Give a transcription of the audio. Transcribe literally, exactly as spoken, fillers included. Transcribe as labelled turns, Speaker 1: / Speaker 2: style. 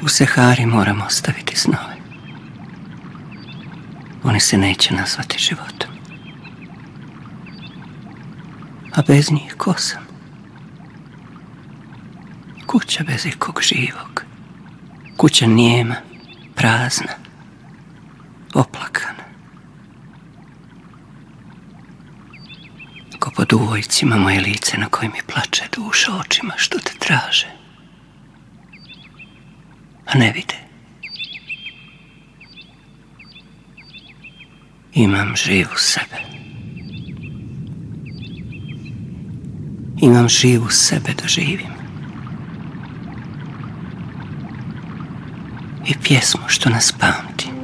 Speaker 1: U Sehari moramo ostaviti snove. Oni se neće nazvati životom. A bez njih ko sam? Kuća bez ikog živog. Kuća nijema, prazna, oplakana. Ko pod uvojcima moje lice na koje mi plače duša očima što te traže. A ne vide. Imam živu sebe. Imam živu sebe da živim. I pjesmu što nas pamti.